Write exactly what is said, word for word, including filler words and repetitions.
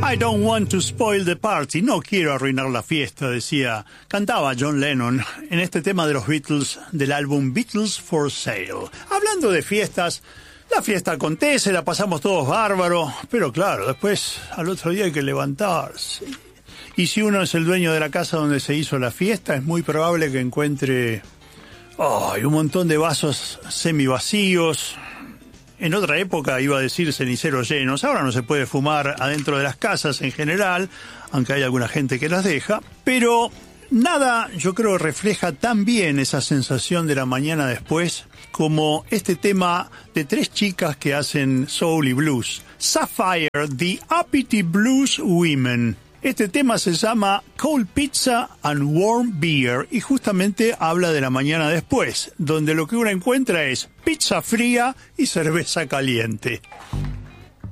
I don't want to spoil the party. No quiero arruinar la fiesta, decía, cantaba John Lennon en este tema de los Beatles del álbum Beatles for Sale. Hablando de fiestas, la fiesta acontece, la pasamos todos bárbaro, pero claro, después al otro día hay que levantarse. Y si uno es el dueño de la casa donde se hizo la fiesta, es muy probable que encuentre oh, un montón de vasos semivacíos. En otra época iba a decir ceniceros llenos. Ahora no se puede fumar adentro de las casas en general, aunque hay alguna gente que las deja. Pero nada, yo creo, refleja tan bien esa sensación de la mañana después como este tema de tres chicas que hacen soul y blues. Sapphire, The Uppity Blues Women. Este tema se llama Cold Pizza and Warm Beer y justamente habla de la mañana después, donde lo que uno encuentra es pizza fría y cerveza caliente.